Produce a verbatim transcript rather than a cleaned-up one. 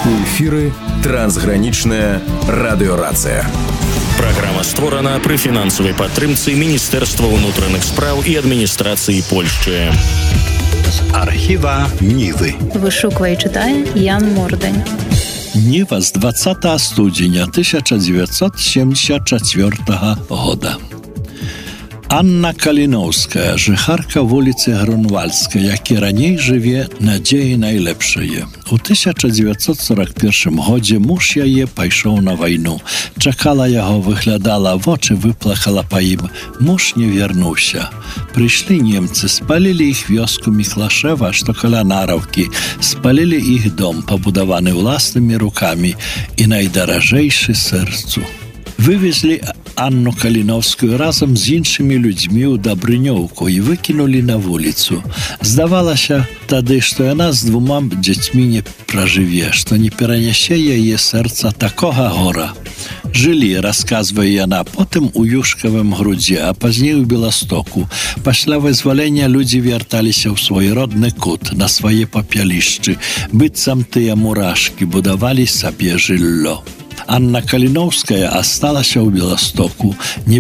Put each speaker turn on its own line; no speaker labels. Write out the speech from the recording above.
У эфіры трансгранічная радыёрацыя.
Праграма створана пры фінансавай падтрымцы Міністэрства ўнутраных спраў і адміністрацыі Польшчы.
З архіва Нівы.
Вышуквае і чытае Ян Мордань.
Ніва з двадцятага студзеня тысяча дзевяцьсот семьдесят четвёртага года. Анна Каліноўская, жыхарка вуліцы Грунвальдскай, як і раней жыве надзеі найлепшае. У тысяча дзевяцьсот сорок першым годзе муж яе пайшоў на вайну. Чакала яго, выглядала, вочы выплакала па ім. Муж не вярнуўся. Прыйшлі немцы, спалілі іх вёску Міклашева, што каля Нараўкі, спалілі іх дом, пабудаваны ўласнымі рукамі і найдаражэйшы сэрцу. Вывезлі Анну Каліноўскую разам з іншымі людзьмі ў Дабрынёўку і выкінулі на вуліцу. Здавалася тады, што яна з двума дзецьмі не пражыве, што не перанясе яе сэрца такога гора. Жылі, расказвае яна, потым у Юшкавым Грудзе, а пазней у Беластоку. Пасля вызвалення людзі вярталіся ў свой родны кут, на свае папялішчы, быццам тыя мурашкі будавалі сабе жыллё. Анна Каліноўская асталася ў Беластоку, не